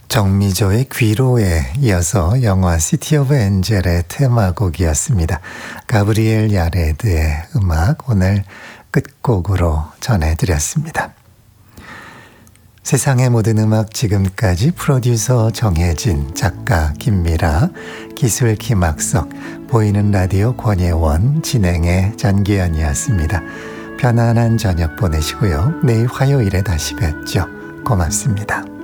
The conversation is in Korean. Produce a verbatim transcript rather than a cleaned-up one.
정미조의 귀로에 이어서 영화 시티 오브 엔젤의 테마곡이었습니다. 가브리엘 야레드의 음악 오늘 끝곡으로 전해드렸습니다. 세상의 모든 음악 지금까지 프로듀서 정혜진, 작가 김미라, 기술 김학석, 보이는 라디오 권예원, 진행의 전기현이었습니다. 편안한 저녁 보내시고요. 내일 화요일에 다시 뵙죠. 고맙습니다.